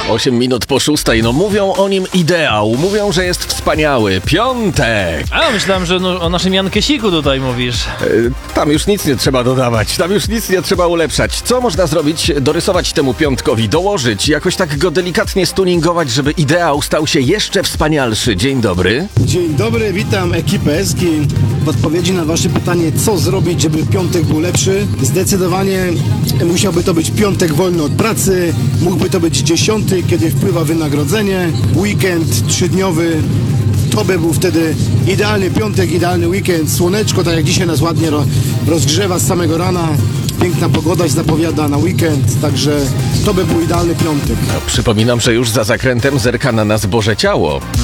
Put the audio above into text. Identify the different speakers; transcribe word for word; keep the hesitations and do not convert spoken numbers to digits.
Speaker 1: osiem minut po szóstej. No mówią o nim ideał, mówią, że jest wspaniały. Piątek!
Speaker 2: A, myślałem, że no, o naszym Jankesiku tutaj mówisz.
Speaker 1: Yy, tam już nic nie trzeba dodawać, tam już nic nie trzeba ulepszać. Co można zrobić? Dorysować temu piątkowi, dołożyć, jakoś tak go delikatnie stuningować, żeby ideał stał się jeszcze wspanialszy. Dzień dobry.
Speaker 3: Dzień dobry, witam ekipę Eski. W odpowiedzi na wasze pytanie, co zrobić, żeby piątek był lepszy, zdecydowanie musiałby to być piątek wolny od pracy, mógłby to być dziesiąty, kiedy wpływa wynagrodzenie, weekend trzydniowy. To by był wtedy idealny piątek, idealny weekend, słoneczko, tak jak dzisiaj nas ładnie ro- rozgrzewa z samego rana. Piękna pogoda się zapowiada na weekend, także to by był idealny piątek.
Speaker 1: No, przypominam, że już za zakrętem zerka na nas Boże Ciało.